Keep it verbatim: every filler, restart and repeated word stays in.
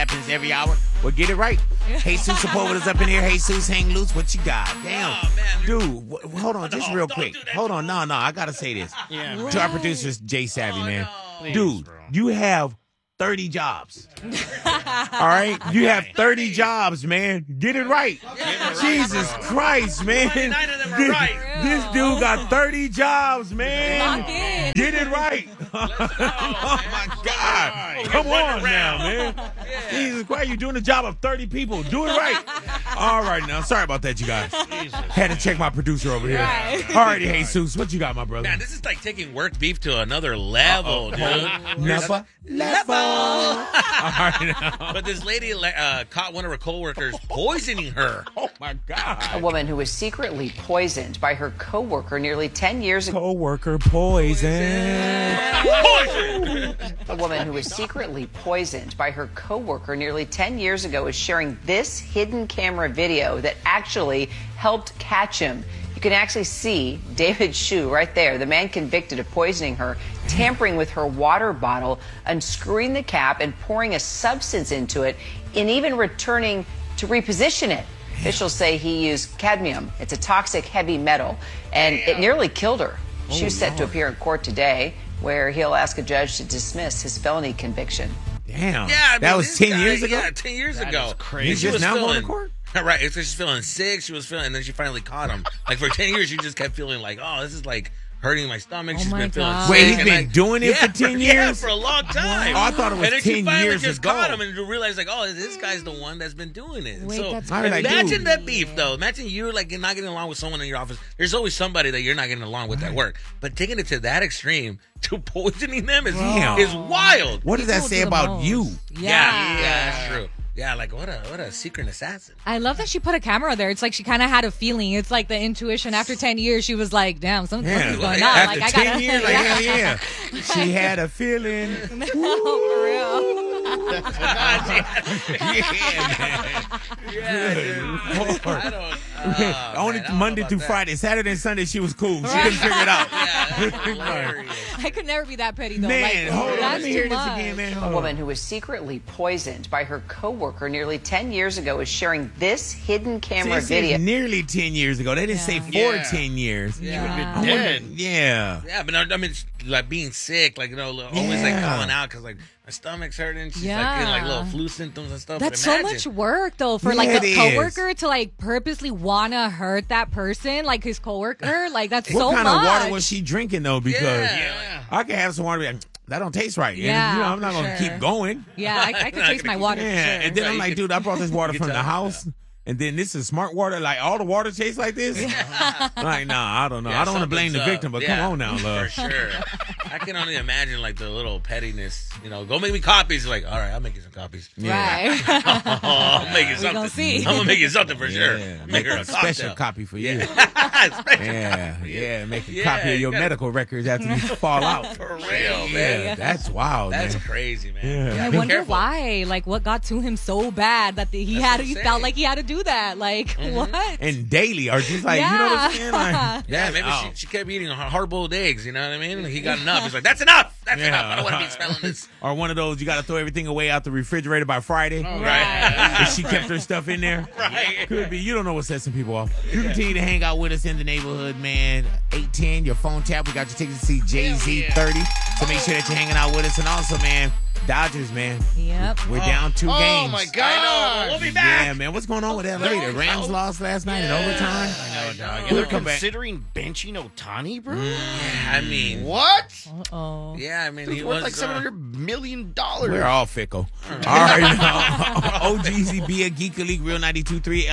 happens every hour. Well, get it right. Jesus Sepulveda's up in here. Jesus, hang loose. What you got? Damn. Oh, man. Dude, w- hold on just No, real don't quick. do that Hold to on. No, no. I got to say this. Yeah. To our producers, Jay Savvy, Oh, man. no. Please, Dude, bro. you have thirty jobs. All right? You have thirty jobs, man. Get it right. Jesus Christ, man. twenty-nine of them are This- right. This dude got thirty jobs, man. Lock in. Get it right. Oh, my God. Come on now, man. Jesus Christ, you're doing the job of thirty people. Do it right. All right, now. Sorry about that, you guys. Had to check my producer over here. Right. All righty, Jesus. What you got, my brother? Man, this is like taking worked beef to another level, dude. Never. Level. All right, now. But this lady uh, caught one of her coworkers poisoning her. Oh, my God. A woman who was secretly poisoned by her coworker nearly ten years ago. Co-worker poison. A woman who was secretly poisoned by her coworker nearly ten years ago is sharing this hidden camera video that actually helped catch him. You can actually see David Shu right there, the man convicted of poisoning her, tampering with her water bottle, unscrewing the cap and pouring a substance into it, and even returning to reposition it. Officials say he used cadmium. It's a toxic heavy metal, and it nearly killed her. Shu's set to appear in court today, where he'll ask a judge to dismiss his felony conviction. Damn. Yeah, I mean, that was this ten guy- years ago? Yeah, ten years That ago. is crazy. He's She just was now going to feeling- court? Right, it's 'cause she's feeling sick. She was feeling, and then she finally caught him. Like for ten years, she just kept feeling like, oh, this is like hurting my stomach. Oh She's my been feeling God. sick. Wait, he's and, been like, doing it yeah, for ten Yeah, years? for a long time. Oh, I thought it was and then she ten finally years just ago. caught him and realized like, oh, this guy's the one that's been doing it. Wait, so that's I was like, imagine dude. that beef though. Imagine you're like not getting along with someone in your office. There's always somebody that you're not getting along with at work. But taking it to that extreme to poisoning them is Damn. is wild. What does that People say do the about most. you? Yeah. Yeah, yeah, that's true. Yeah, like what a what a secret assassin. I love that she put a camera there. It's like she kind of had a feeling. It's like the intuition. After ten years, she was like, damn, something, Yeah. something's going on. After Like, I ten gotta, years, like, hell yeah. She had a feeling. No, for real. Yeah, man. Good Lord. I don't. Uh, Only man, I don't Monday know through about Friday. Saturday and Sunday, she was cool. She couldn't figure it out. that. Yeah, that's hilarious. I could never be that petty, though. Man, like, hold on. that's Let me too hear this much. again, man. A Hold on. woman who was secretly poisoned by her coworker nearly ten years ago is sharing this hidden See, camera it says video. nearly ten years ago. They didn't say for Yeah. ten years. Yeah. You would I have wonder- been dead. Yeah. Yeah, but I I mean, like being sick, like you know, always like Yeah. calling out because like my stomach's hurting. She's like Yeah. getting like little flu symptoms and stuff. That's But so imagine- much work, though, for Yeah, like it a is. coworker to like purposely wanna hurt that person, like his coworker. Like that's What so kind much. of water was she drinking, though? Because Yeah. I could have some water and be like, that don't taste right. And, Yeah, you know, I'm not for going to sure. keep going. Yeah, I, I could taste my water. Yeah, for sure. and then Right, I'm you like, could- dude, I brought this water you from could the tell. house, and then this is smart water. Like, all the water tastes like this? Like, nah, I don't know. Yeah, I don't want to blame the something's victim, up. but Yeah, come on now, for love. sure. I can only imagine like the little pettiness. You know, go make me copies. Like, all right, I'll make you some copies. Right. Oh, I'll make you something. gonna see. I'm gonna make you something for sure. Yeah, Make her a special cocktail. copy for you. Yeah, special Yeah, copy. yeah, make a Yeah, copy of you your gotta- medical records after you fall out. For real, man. Yeah, that's wild, That's man. crazy, man. Yeah. Yeah, I be wonder careful. why. Like, what got to him so bad that the, he That's had what I'm he saying. felt like he had to do that. Like, what? And daily, or just like, you know what I'm saying? Like, Yeah, that's maybe out. she, she kept eating hard-boiled eggs. You know what I mean? He got enough. He's like, that's enough. That's Yeah. enough. I don't want to be smelling this. Or one of those, you got to throw everything away out the refrigerator by Friday. Right. And she kept her stuff in there. Right. Could be. You don't know what sets some people off. You continue to hang out with us in the neighborhood, man. eight ten, your phone tap. We got your tickets to see Jay-Z thirty. So make sure that you're hanging out with us. And also, man, Dodgers, man. Yep. We're down two Oh games. my I know. God! We'll be back. Yeah, man. What's going on with L A? The Rams lost last night in overtime. I know, dog. We'll And they're come back. considering benching Otani, bro. I mean, What? Oh. yeah, I mean, he He's was worth like uh, seven hundred million dollars. We're all fickle. All right, now. O G Z B, a Geek League, Real ninety-two point three.